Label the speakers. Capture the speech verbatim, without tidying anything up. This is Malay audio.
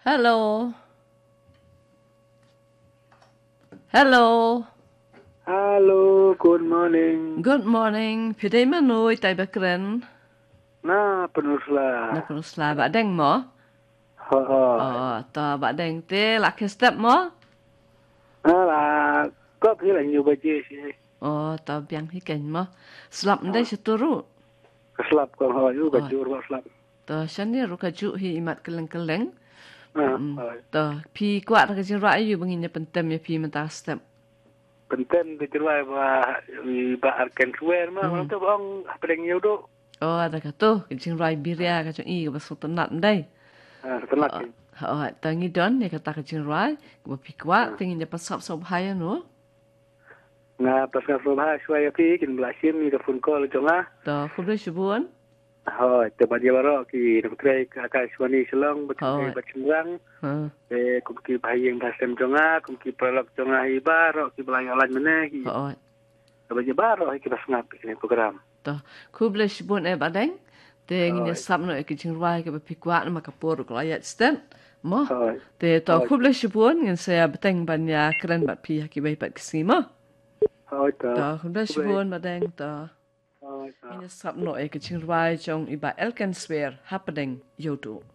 Speaker 1: Hello. Hello.
Speaker 2: Hello, good morning.
Speaker 1: Good morning. Pidai manui tai bakren.
Speaker 2: Na penuslah.
Speaker 1: Na penusla ba deng mo?
Speaker 2: Ho ho.
Speaker 1: Oh, ta ba deng te la ke step mo?
Speaker 2: Ala, có khi là nhiều baje sih.
Speaker 1: Oh, ta biang hi ken mo. Slap ndai seturu.
Speaker 2: Keslap kalau ho juga jur keslap.
Speaker 1: Ta shani ru ka ju hi imat keleng-keleng.
Speaker 2: Ah,
Speaker 1: Ta pi kwa ta jin ra yu bangin ya pentem ya pi mata step.
Speaker 2: Penten di cerai ba ba arken suwer mah, mana tu bang pedeng nhiều do.
Speaker 1: Oh, ada ka tu, jin ra biria ka ju i ka basut nat ndai.
Speaker 2: Ah, tenat.
Speaker 1: Oh, ta ngi don ya ka ta ka jin ra, ka pi kwa pengin ya pasap sop hai no.
Speaker 2: Nga pas nga sobha suai pi kin blasim ni telefon call jonga.
Speaker 1: Ta khubre shubuan.
Speaker 2: Ho, te ba dia baro ki dokter ka suani selong betul bacungrang.
Speaker 1: Ha.
Speaker 2: Eh, kum ki bayeng basem jonga, kum ki prolog jonga iba ro ki belayalan mene ki.
Speaker 1: Oh.
Speaker 2: Baje baro ki bas ngap ki program.
Speaker 1: Ta khubre shubuan e badeng. Te ngi ne sap no e ki jin ra ka pi kwa ma ka por ko ayat sten. Mo. Te ta khubre shubuan ngin se beteng banya kren bat pi ki bai bat kisima.
Speaker 2: Ho ta.
Speaker 1: Ta khubre shubuan badeng ta. Ini sab no e kicing rai chong iba elken swer happening yodo.